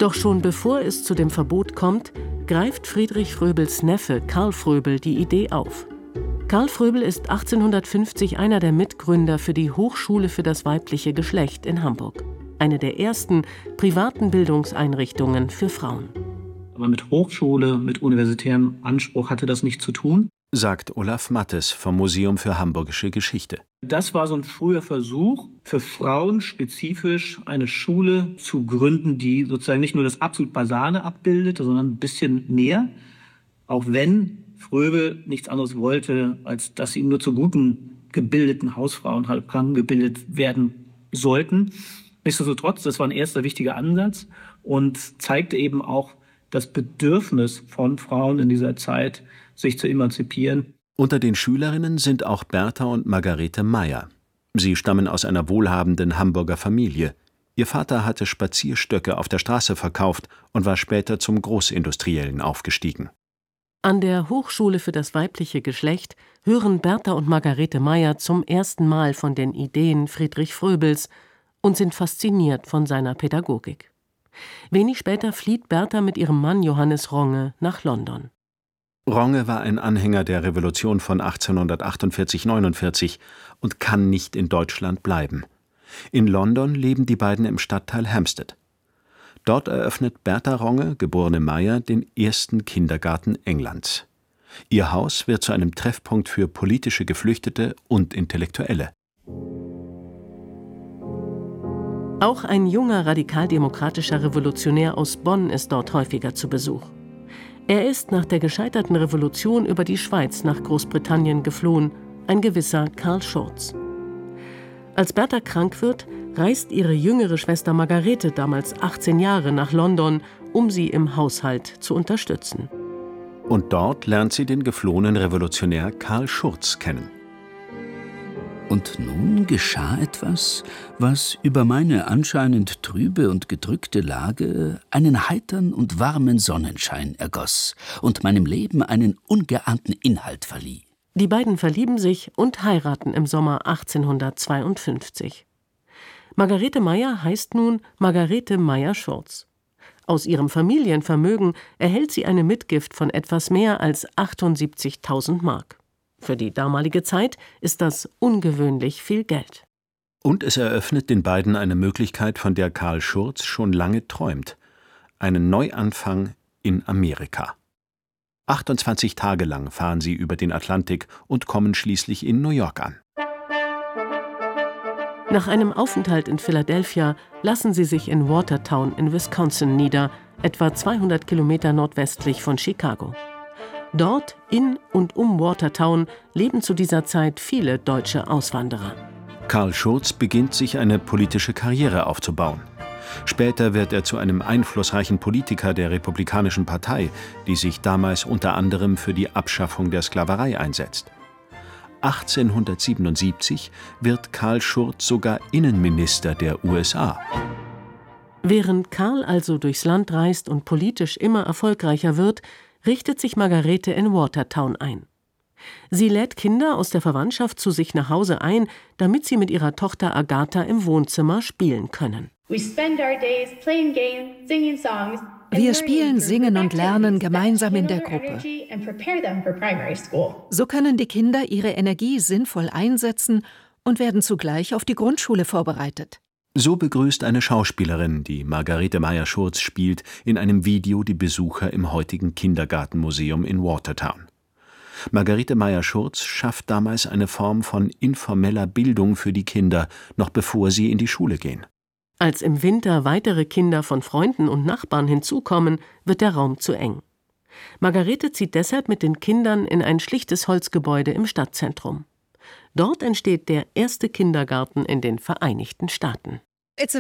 Doch schon bevor es zu dem Verbot kommt, greift Friedrich Fröbels Neffe Karl Fröbel die Idee auf. Karl Fröbel ist 1850 einer der Mitgründer für die Hochschule für das weibliche Geschlecht in Hamburg. Eine der ersten privaten Bildungseinrichtungen für Frauen. Aber mit Hochschule, mit universitärem Anspruch hatte das nichts zu tun, sagt Olaf Mattes vom Museum für Hamburgische Geschichte. Das war so ein früher Versuch, für Frauen spezifisch eine Schule zu gründen, die sozusagen nicht nur das absolut Basale abbildet, sondern ein bisschen mehr. Auch wenn Fröbel nichts anderes wollte, als dass sie nur zu guten, gebildeten Hausfrauen halt gebildet werden sollten. Nichtsdestotrotz, das war ein erster wichtiger Ansatz und zeigte eben auch das Bedürfnis von Frauen in dieser Zeit, sich zu emanzipieren. Unter den Schülerinnen sind auch Bertha und Margarete Meyer. Sie stammen aus einer wohlhabenden Hamburger Familie. Ihr Vater hatte Spazierstöcke auf der Straße verkauft und war später zum Großindustriellen aufgestiegen. An der Hochschule für das weibliche Geschlecht hören Bertha und Margarete Meyer zum ersten Mal von den Ideen Friedrich Fröbels und sind fasziniert von seiner Pädagogik. Wenig später flieht Bertha mit ihrem Mann Johannes Ronge nach London. Ronge war ein Anhänger der Revolution von 1848/49 und kann nicht in Deutschland bleiben. In London leben die beiden im Stadtteil Hampstead. Dort eröffnet Bertha Ronge, geborene Meyer, den ersten Kindergarten Englands. Ihr Haus wird zu einem Treffpunkt für politische Geflüchtete und Intellektuelle. Auch ein junger radikaldemokratischer Revolutionär aus Bonn ist dort häufiger zu Besuch. Er ist nach der gescheiterten Revolution über die Schweiz nach Großbritannien geflohen, ein gewisser Karl Schurz. Als Bertha krank wird, reist ihre jüngere Schwester Margarete, damals 18 Jahre, nach London, um sie im Haushalt zu unterstützen. Und dort lernt sie den geflohenen Revolutionär Karl Schurz kennen. Und nun geschah etwas, was über meine anscheinend trübe und gedrückte Lage einen heitern und warmen Sonnenschein ergoss und meinem Leben einen ungeahnten Inhalt verlieh. Die beiden verlieben sich und heiraten im Sommer 1852. Margarete Meyer heißt nun Margarete Meyer-Schurz. Aus ihrem Familienvermögen erhält sie eine Mitgift von etwas mehr als 78.000 Mark. Für die damalige Zeit ist das ungewöhnlich viel Geld. Und es eröffnet den beiden eine Möglichkeit, von der Karl Schurz schon lange träumt. Einen Neuanfang in Amerika. 28 Tage lang fahren sie über den Atlantik und kommen schließlich in New York an. Nach einem Aufenthalt in Philadelphia lassen sie sich in Watertown in Wisconsin nieder, etwa 200 Kilometer nordwestlich von Chicago. Dort, in und um Watertown, leben zu dieser Zeit viele deutsche Auswanderer. Karl Schurz beginnt, sich eine politische Karriere aufzubauen. Später wird er zu einem einflussreichen Politiker der Republikanischen Partei, die sich damals unter anderem für die Abschaffung der Sklaverei einsetzt. 1877 wird Karl Schurz sogar Innenminister der USA. Während Karl also durchs Land reist und politisch immer erfolgreicher wird, richtet sich Margarete in Watertown ein. Sie lädt Kinder aus der Verwandtschaft zu sich nach Hause ein, damit sie mit ihrer Tochter Agatha im Wohnzimmer spielen können. Wir spielen, singen und lernen gemeinsam in der Gruppe. So können die Kinder ihre Energie sinnvoll einsetzen und werden zugleich auf die Grundschule vorbereitet. So begrüßt eine Schauspielerin, die Margarete Meyer-Schurz spielt, in einem Video die Besucher im heutigen Kindergartenmuseum in Watertown. Margarete Meyer-Schurz schafft damals eine Form von informeller Bildung für die Kinder, noch bevor sie in die Schule gehen. Als im Winter weitere Kinder von Freunden und Nachbarn hinzukommen, wird der Raum zu eng. Margarete zieht deshalb mit den Kindern in ein schlichtes Holzgebäude im Stadtzentrum. Dort entsteht der erste Kindergarten in den Vereinigten Staaten. Es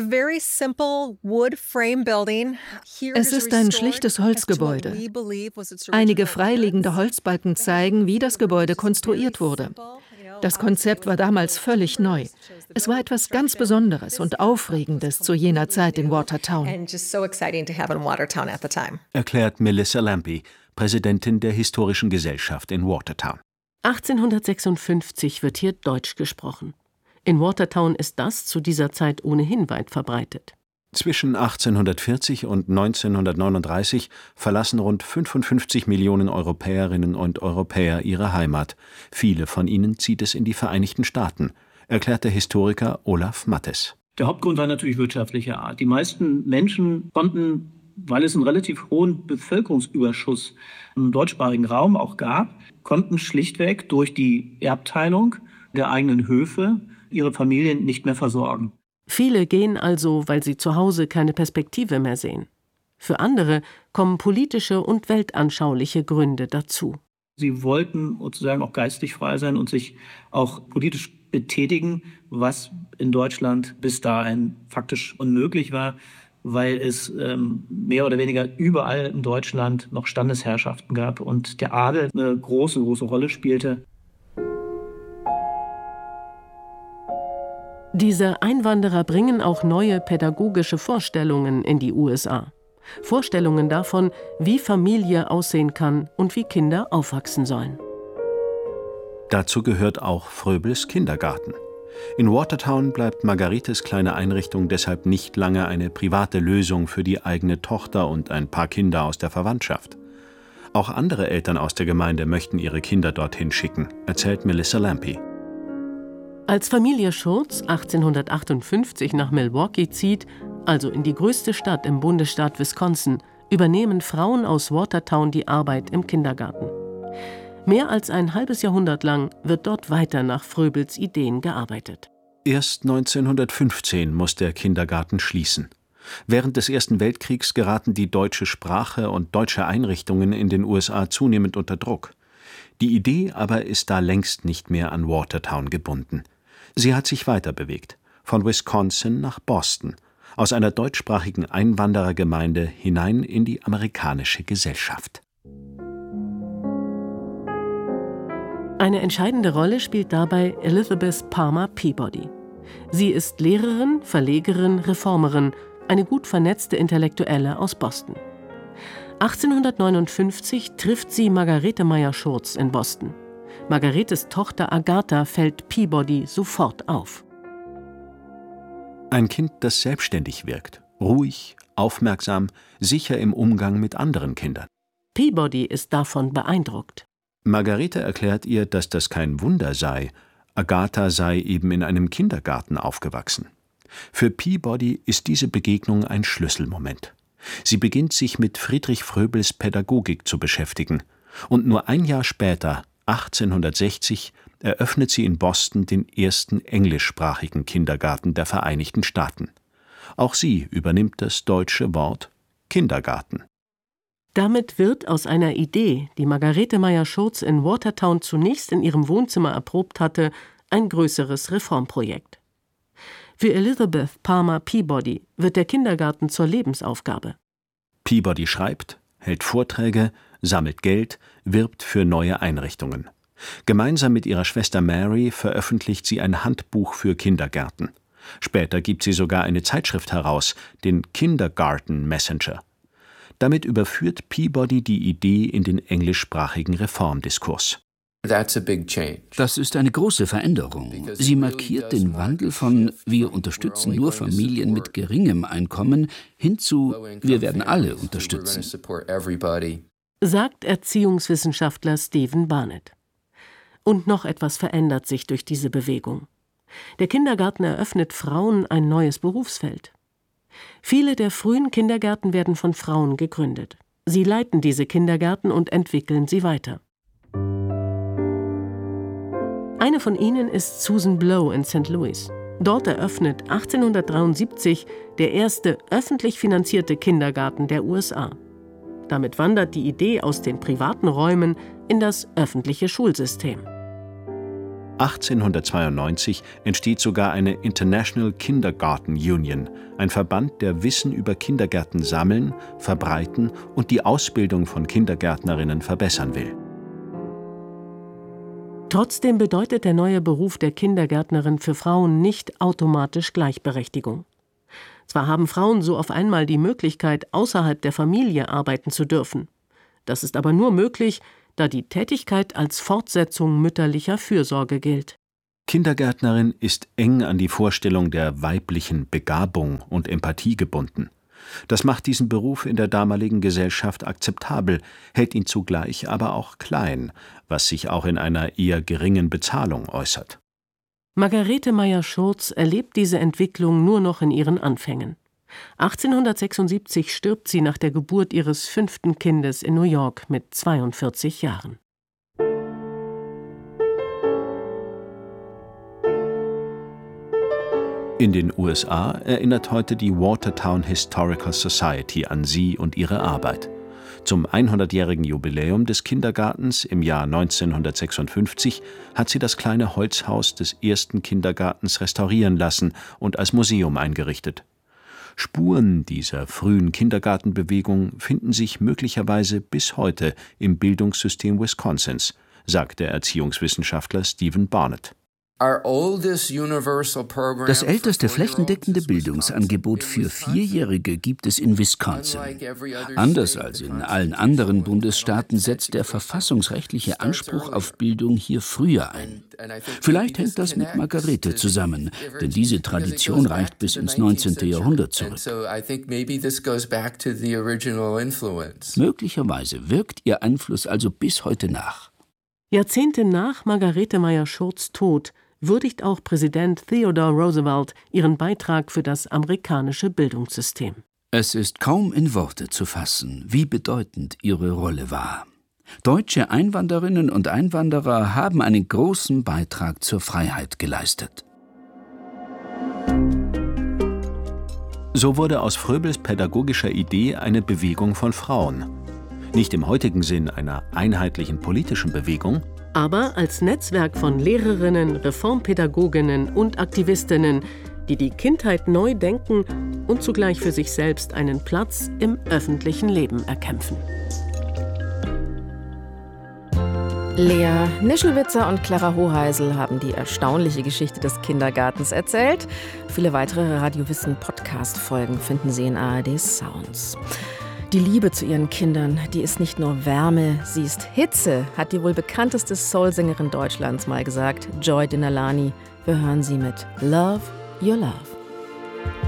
ist ein schlichtes Holzgebäude. Einige freiliegende Holzbalken zeigen, wie das Gebäude konstruiert wurde. Das Konzept war damals völlig neu. Es war etwas ganz Besonderes und Aufregendes zu jener Zeit in Watertown. Erklärt Melissa Lampe, Präsidentin der Historischen Gesellschaft in Watertown. 1856 wird hier Deutsch gesprochen. In Watertown ist das zu dieser Zeit ohnehin weit verbreitet. Zwischen 1840 und 1939 verlassen rund 55 Millionen Europäerinnen und Europäer ihre Heimat. Viele von ihnen zieht es in die Vereinigten Staaten, erklärt der Historiker Olaf Mattes. Der Hauptgrund war natürlich wirtschaftlicher Art. Die meisten Menschen konnten, weil es einen relativ hohen Bevölkerungsüberschuss im deutschsprachigen Raum auch gab, konnten schlichtweg durch die Erbteilung der eigenen Höfe ihre Familien nicht mehr versorgen. Viele gehen also, weil sie zu Hause keine Perspektive mehr sehen. Für andere kommen politische und weltanschauliche Gründe dazu. Sie wollten sozusagen auch geistig frei sein und sich auch politisch betätigen, was in Deutschland bis dahin faktisch unmöglich war, weil es mehr oder weniger überall in Deutschland noch Standesherrschaften gab und der Adel eine große Rolle spielte. Diese Einwanderer bringen auch neue pädagogische Vorstellungen in die USA. Vorstellungen davon, wie Familie aussehen kann und wie Kinder aufwachsen sollen. Dazu gehört auch Fröbels Kindergarten. In Watertown bleibt Margaretes kleine Einrichtung deshalb nicht lange eine private Lösung für die eigene Tochter und ein paar Kinder aus der Verwandtschaft. Auch andere Eltern aus der Gemeinde möchten ihre Kinder dorthin schicken, erzählt Melissa Lampe. Als Familie Schurz 1858 nach Milwaukee zieht, also in die größte Stadt im Bundesstaat Wisconsin, übernehmen Frauen aus Watertown die Arbeit im Kindergarten. Mehr als ein halbes Jahrhundert lang wird dort weiter nach Fröbels Ideen gearbeitet. Erst 1915 muss der Kindergarten schließen. Während des Ersten Weltkriegs geraten die deutsche Sprache und deutsche Einrichtungen in den USA zunehmend unter Druck. Die Idee aber ist da längst nicht mehr an Watertown gebunden. Sie hat sich weiterbewegt, von Wisconsin nach Boston, aus einer deutschsprachigen Einwanderergemeinde hinein in die amerikanische Gesellschaft. Eine entscheidende Rolle spielt dabei Elizabeth Palmer Peabody. Sie ist Lehrerin, Verlegerin, Reformerin, eine gut vernetzte Intellektuelle aus Boston. 1859 trifft sie Margarete Meyer-Schurz in Boston. Margaretes Tochter Agatha fällt Peabody sofort auf. Ein Kind, das selbstständig wirkt, ruhig, aufmerksam, sicher im Umgang mit anderen Kindern. Peabody ist davon beeindruckt. Margarete erklärt ihr, dass das kein Wunder sei. Agatha sei eben in einem Kindergarten aufgewachsen. Für Peabody ist diese Begegnung ein Schlüsselmoment. Sie beginnt sich mit Friedrich Fröbels Pädagogik zu beschäftigen. Und nur ein Jahr später, 1860, eröffnet sie in Boston den ersten englischsprachigen Kindergarten der Vereinigten Staaten. Auch sie übernimmt das deutsche Wort Kindergarten. Damit wird aus einer Idee, die Margarete Meyer-Schurz in Watertown zunächst in ihrem Wohnzimmer erprobt hatte, ein größeres Reformprojekt. Für Elizabeth Palmer Peabody wird der Kindergarten zur Lebensaufgabe. Peabody schreibt, hält Vorträge, sammelt Geld, wirbt für neue Einrichtungen. Gemeinsam mit ihrer Schwester Mary veröffentlicht sie ein Handbuch für Kindergärten. Später gibt sie sogar eine Zeitschrift heraus, den Kindergarten Messenger. Damit überführt Peabody die Idee in den englischsprachigen Reformdiskurs. Das ist eine große Veränderung. Sie markiert den Wandel von „Wir unterstützen nur Familien mit geringem Einkommen“ hin zu „Wir werden alle unterstützen“, sagt Erziehungswissenschaftler Stephen Barnett. Und noch etwas verändert sich durch diese Bewegung. Der Kindergarten eröffnet Frauen ein neues Berufsfeld. Viele der frühen Kindergärten werden von Frauen gegründet. Sie leiten diese Kindergärten und entwickeln sie weiter. Eine von ihnen ist Susan Blow in St. Louis. Dort eröffnet 1873 der erste öffentlich finanzierte Kindergarten der USA. Damit wandert die Idee aus den privaten Räumen in das öffentliche Schulsystem. 1892 entsteht sogar eine International Kindergarten Union, ein Verband, der Wissen über Kindergärten sammeln, verbreiten und die Ausbildung von Kindergärtnerinnen verbessern will. Trotzdem bedeutet der neue Beruf der Kindergärtnerin für Frauen nicht automatisch Gleichberechtigung. Zwar haben Frauen so auf einmal die Möglichkeit, außerhalb der Familie arbeiten zu dürfen. Das ist aber nur möglich, da die Tätigkeit als Fortsetzung mütterlicher Fürsorge gilt. Kindergärtnerin ist eng an die Vorstellung der weiblichen Begabung und Empathie gebunden. Das macht diesen Beruf in der damaligen Gesellschaft akzeptabel, hält ihn zugleich aber auch klein, was sich auch in einer eher geringen Bezahlung äußert. Margarete Meyer-Schurz erlebt diese Entwicklung nur noch in ihren Anfängen. 1876 stirbt sie nach der Geburt ihres 5. Kindes in New York mit 42 Jahren. In den USA erinnert heute die Watertown Historical Society an sie und ihre Arbeit. Zum 100-jährigen Jubiläum des Kindergartens im Jahr 1956 hat sie das kleine Holzhaus des ersten Kindergartens restaurieren lassen und als Museum eingerichtet. Spuren dieser frühen Kindergartenbewegung finden sich möglicherweise bis heute im Bildungssystem Wisconsins, sagt der Erziehungswissenschaftler Stephen Barnett. Das älteste flächendeckende Bildungsangebot für Vierjährige gibt es in Wisconsin. Anders als in allen anderen Bundesstaaten setzt der verfassungsrechtliche Anspruch auf Bildung hier früher ein. Vielleicht hängt das mit Margarete zusammen, denn diese Tradition reicht bis ins 19. Jahrhundert zurück. Möglicherweise wirkt ihr Einfluss also bis heute nach. Jahrzehnte nach Margarete Meyer-Schurz' Tod würdigt auch Präsident Theodore Roosevelt ihren Beitrag für das amerikanische Bildungssystem. Es ist kaum in Worte zu fassen, wie bedeutend ihre Rolle war. Deutsche Einwanderinnen und Einwanderer haben einen großen Beitrag zur Freiheit geleistet. So wurde aus Fröbels pädagogischer Idee eine Bewegung von Frauen. Nicht im heutigen Sinn einer einheitlichen politischen Bewegung, aber als Netzwerk von Lehrerinnen, Reformpädagoginnen und Aktivistinnen, die die Kindheit neu denken und zugleich für sich selbst einen Platz im öffentlichen Leben erkämpfen. Lea Nischelwitzer und Clara Hoheisel haben die erstaunliche Geschichte des Kindergartens erzählt. Viele weitere Radio-Wissen-Podcast-Folgen finden Sie in ARD Sounds. Die Liebe zu ihren Kindern, die ist nicht nur Wärme, sie ist Hitze, hat die wohl bekannteste Soul-Sängerin Deutschlands mal gesagt, Joy Dinalani. Wir hören sie mit Love Your Love.